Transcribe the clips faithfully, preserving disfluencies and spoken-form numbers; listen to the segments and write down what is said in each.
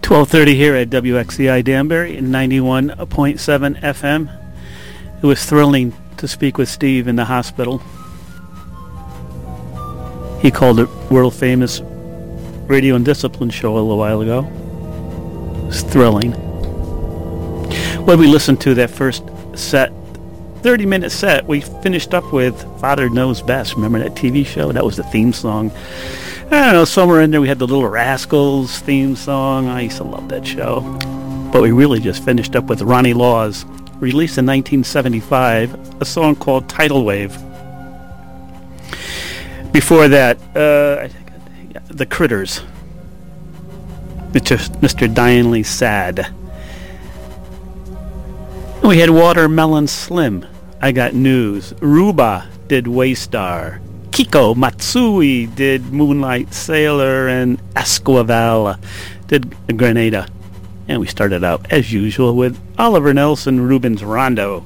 twelve thirty here at W X C I Danbury, ninety-one point seven F M. It was thrilling to speak with Steve in the hospital. He called it world-famous Radio and Discipline show a little while ago. It was thrilling. When we listened to that first set, thirty-minute set, we finished up with Father Knows Best. Remember that T V show? That was the theme song. I don't know, somewhere in there we had the Little Rascals theme song. I used to love that show. But we really just finished up with Ronnie Laws, released in nineteen seventy-five, a song called Tidal Wave. Before that, uh, I think, yeah, The Critters, Mister Mister Dianely Sad. We had Watermelon Slim, I Got News. Ruba did Waystar. Kiko Matsui did Moonlight Sailor, and Esquivel did Grenada. And we started out, as usual, with Oliver Nelson, Rubens Rondo.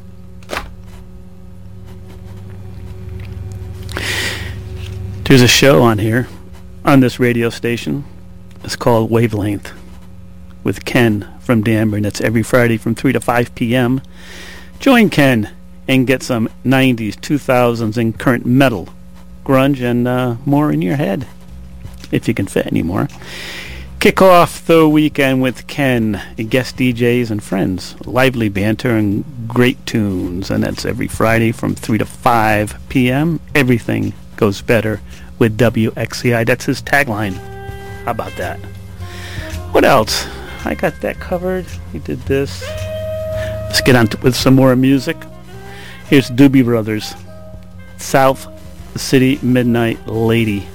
There's a show on here, on this radio station. It's called Wavelength, with Ken from Danbury. That's every Friday from three to five p.m. Join Ken and get some nineties, two thousands, and current metal, grunge, and uh, more in your head, if you can fit anymore. Kick off the weekend with Ken, guest D Js and friends, lively banter and great tunes, and that's every Friday from three to five p.m. Everything goes better with W X C I. That's his tagline. How about that? What else? I got that covered. We did this. Let's get on to, with some more music. Here's Doobie Brothers, South City Midnight Lady.